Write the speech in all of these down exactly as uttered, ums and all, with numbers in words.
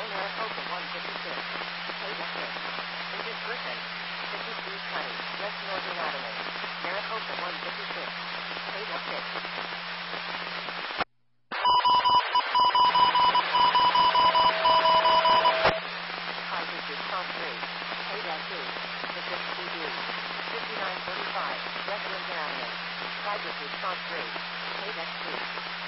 Maricopa one fifty-six. Page exit. Agent Griffin. fifty-three twenty. West Northern Avenue. Maricopa one fifty-six. Page exit. Crisis response three. Page exit. Pacific P D. fifty-nine forty-five. West Windsor Avenue. Crisis response three. Page exit.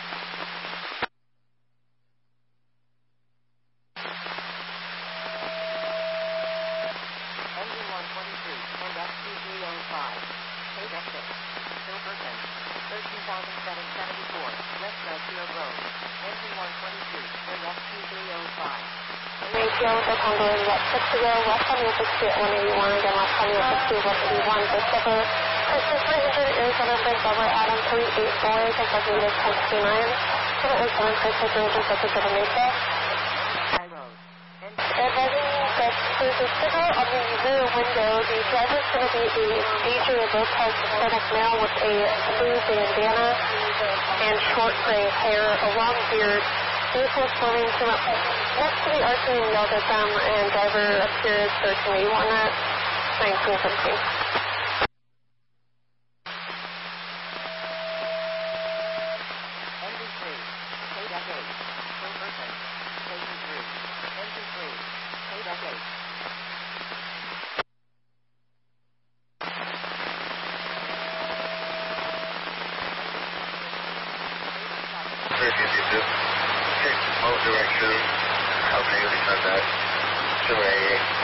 And X T three oh five. Page exit. Silverton. thirteen thousand seven hundred seventy-four. West Redfield Road. Engine one twenty-two. And X T three oh five. Ratio with the Congo is at six zero, West Honey sixty at one eighty-one, again West Honey sixty, one eighty-one, Pacific. Christmas three hundred, Arizona Freight Double Adam three eighty-four, Kentucky Unit ten sixty-nine. Seven eight seven, Christmas Region fifty-seven Mesa. Advising that there's a sticker on the rear window. The driver's going to be a major low-priced Hispanic male with a blue bandana and short gray hair, a long beard. Vehicle swimming came up next to the R C and yelled at them, and driver appeared thirteen eighty-one at nineteen fifteen. Engine three. Page eight. Silverton. Station three. Engine three. Page eight. Change mode direction. How many contact? two eighty-eight.